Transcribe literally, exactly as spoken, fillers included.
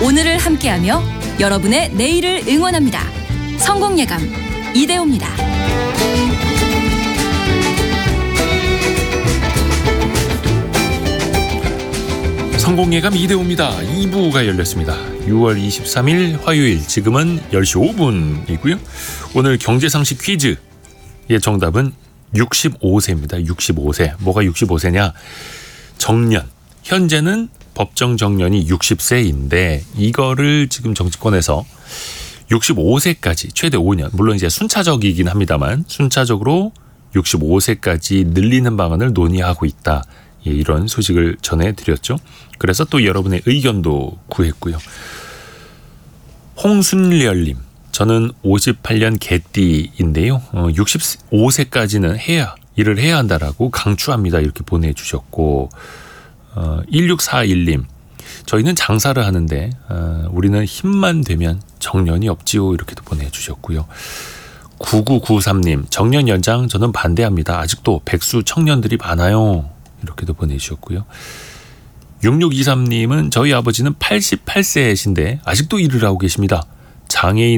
오늘을 함께하며 여러분의 내일을 응원합니다. 성공예감 이대호입니다. 성공예감 이대호입니다. 이 부가 열렸습니다. 유월 이십삼일 화요일, 지금은 열 시 오 분이고요. 오늘 경제상식 퀴즈의 정답은 육십오 세입니다. 육십오 세. 뭐가 육십오 세냐? 정년. 현재는 법정 정년이 육십 세인데 이거를 지금 정치권에서 육십오 세까지 최대 오 년, 물론 이제 순차적이긴 합니다만 순차적으로 육십오 세까지 늘리는 방안을 논의하고 있다. 예, 이런 소식을 전해드렸죠. 그래서 또 여러분의 의견도 구했고요. 홍순렬님, 저는 오십팔 년 개띠인데요. 어, 육십오 세까지는 해야 일을 해야 한다라고 강추합니다. 이렇게 보내주셨고, 어, 일육사일님, 저희는 장사를 하는데 어, 우리는 힘만 되면 정년이 없지요. 이렇게도 보내주셨고요. 구구구삼님, 정년 연장 저는 반대합니다. 아직도 백수 청년들이 많아요. 이렇게도 보내주셨고요. 육육이삼님은 저희 아버지는 팔십팔 세이신데 아직도 일을 하고 계십니다. 장애인